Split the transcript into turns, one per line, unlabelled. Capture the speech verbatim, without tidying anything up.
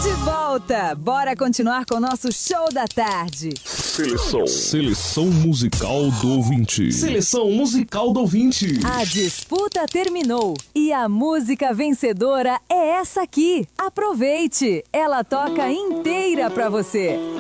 De volta! Bora continuar com o nosso show da tarde.
Seleção. Seleção musical do ouvinte.
Seleção musical do ouvinte.
A disputa terminou e a música vencedora é essa aqui. Aproveite! Ela toca inteira pra você.